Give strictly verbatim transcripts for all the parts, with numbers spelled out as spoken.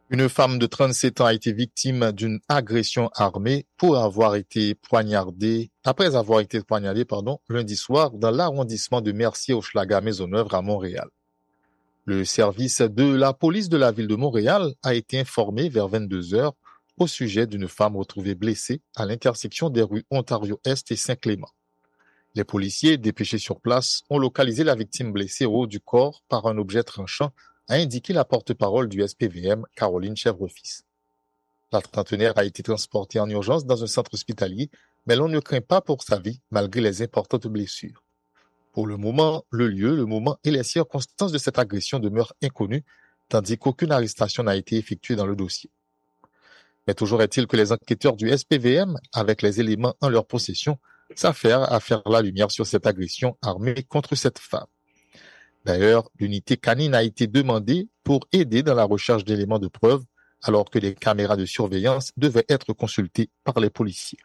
Une femme de trente-sept ans a été victime d'une agression armée pour avoir été poignardée, après avoir été poignardée, pardon, lundi soir dans l'arrondissement de Mercier-Hochelaga Maisonneuve à Montréal. Le service de la police de la ville de Montréal a été informé vers vingt-deux heures au sujet d'une femme retrouvée blessée à l'intersection des rues Ontario-Est et Saint-Clément. Les policiers dépêchés sur place ont localisé la victime blessée au haut du corps par un objet tranchant, a indiqué la porte-parole du S P V M, Caroline Chèvrefils. La trentenaire a été transportée en urgence dans un centre hospitalier, mais l'on ne craint pas pour sa vie malgré les importantes blessures. Pour le moment, le lieu, le moment et les circonstances de cette agression demeurent inconnus, tandis qu'aucune arrestation n'a été effectuée dans le dossier. Mais toujours est-il que les enquêteurs du S P V M, avec les éléments en leur possession, s'affairent à faire la lumière sur cette agression armée contre cette femme. D'ailleurs, l'unité canine a été demandée pour aider dans la recherche d'éléments de preuve, alors que les caméras de surveillance devaient être consultées par les policiers.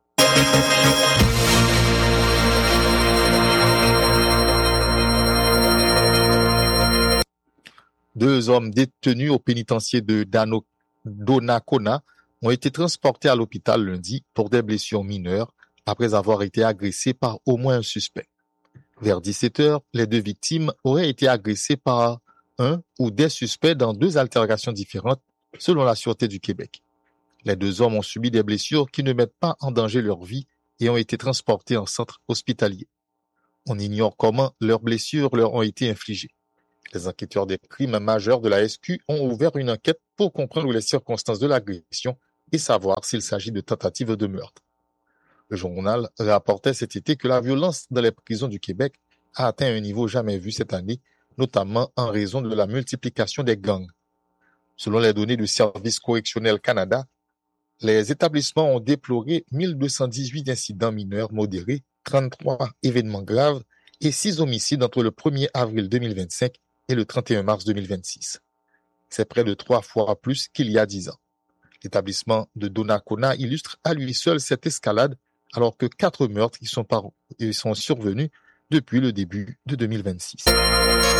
Deux hommes détenus au pénitencier de Dano- Donnacona ont été transportés à l'hôpital lundi pour des blessures mineures après avoir été agressés par au moins un suspect. Vers dix-sept heures, les deux victimes auraient été agressées par un ou des suspects dans deux altérations différentes, selon la Sûreté du Québec. Les deux hommes ont subi des blessures qui ne mettent pas en danger leur vie et ont été transportés en centre hospitalier. On ignore comment leurs blessures leur ont été infligées. Les enquêteurs des crimes majeurs de la S Q ont ouvert une enquête pour comprendre les circonstances de l'agression et savoir s'il s'agit de tentative de meurtre. Le journal rapportait cet été que la violence dans les prisons du Québec a atteint un niveau jamais vu cette année, notamment en raison de la multiplication des gangs. Selon les données du Service correctionnel Canada, les établissements ont déploré mille deux cent dix-huit incidents mineurs modérés, trente-trois événements graves et six homicides entre le premier avril deux mille vingt-cinq et le trente et un mars deux mille vingt-six. C'est près de trois fois plus qu'il y a dix ans. L'établissement de Donnacona illustre à lui seul cette escalade, alors que quatre meurtres y sont, par... y sont survenus depuis le début de deux mille vingt-six.